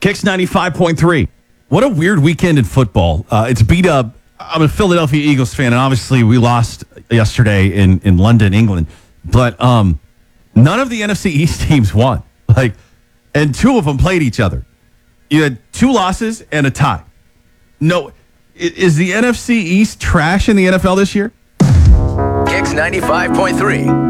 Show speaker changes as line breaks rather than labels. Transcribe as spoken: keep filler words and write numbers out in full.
Kicks ninety-five point three. What a weird weekend in football. Uh, it's beat up. I'm a Philadelphia Eagles fan, and obviously we lost yesterday in, in London, England. But um, none of the N F C East teams won. Like, and two of them played each other. You had two losses and a tie. No, is the N F C East trash in the N F L this year?
Kicks ninety-five point three.